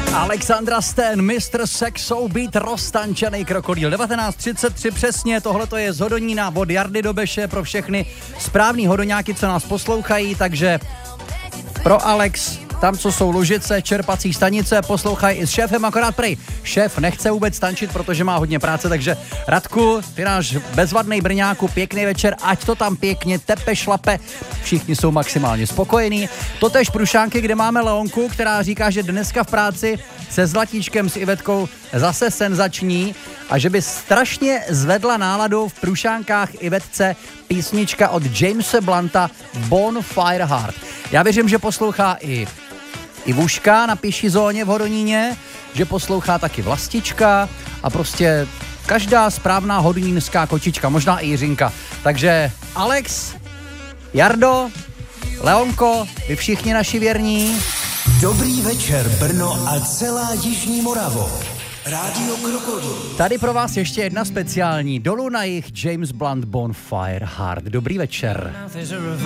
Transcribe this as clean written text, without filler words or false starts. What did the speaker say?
Alexandra Stan, Mr. Sexo Beat, roztančený krokodýl. 19:33 přesně, tohleto je z Hodonína od Jardy do Beše pro všechny správný hodoňáky, co nás poslouchají, takže pro Alex, tam, co jsou Lužice, čerpací stanice, poslouchají i s šéfem, akorát prej. Šéf nechce vůbec tančit, protože má hodně práce, takže Radku, ty náš bezvadnej Brňáku, pěkný večer, ať to tam pěkně tepe, šlape, všichni jsou maximálně spokojení. Totež Prušánky, kde máme Leonku, která říká, že dneska v práci se Zlatíčkem s Ivetkou zase senzační a že by strašně zvedla náladu v Prušánkách Ivetce písnička od Jamese Blunta Bonfire Heart. Já věřím, že poslouchá i Vuška na pěší zóně v Hodoníně, že poslouchá taky Vlastička a prostě každá správná hodonínská kočička, možná i Jiřinka. Takže Alex, Jardo, Leonko, vy všichni naši věrní. Dobrý večer, Brno a celá Jižní Moravo. Rádio Krokodýl. Tady pro vás ještě jedna speciální. Dolů na jih James Blunt Bonfire Heart. Dobrý večer.